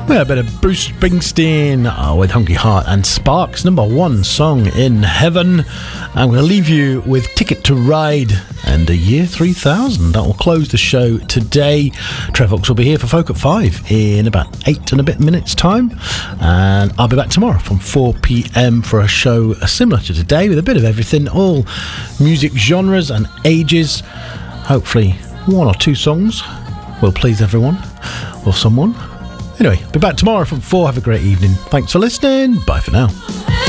Yeah, a bit of Bruce Springsteen with Hungry Heart and Sparks, number one song in heaven. I'm going to leave you with Ticket to Ride and the Year 3000. That will close the show today. Trevor Oaks will be here for Folk at 5 in about 8 and a bit minutes time, and I'll be back tomorrow from 4 p.m. for a show similar to today with a bit of everything, all music genres and ages. Hopefully one or two songs will please everyone or someone. Anyway, be back tomorrow from 4. Have a great evening. Thanks for listening. Bye for now.